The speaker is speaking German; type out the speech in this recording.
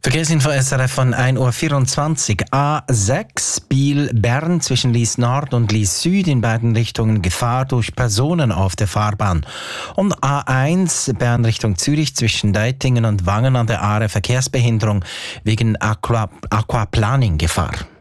Verkehrsinfo SRF von 1.24 Uhr. A6 Biel-Bern zwischen Lies Nord und Lies Süd in beiden Richtungen Gefahr durch Personen auf der Fahrbahn. Und A1 Bern Richtung Zürich zwischen Deitingen und Wangen an der Aare Verkehrsbehinderung wegen Aquaplaning Gefahr.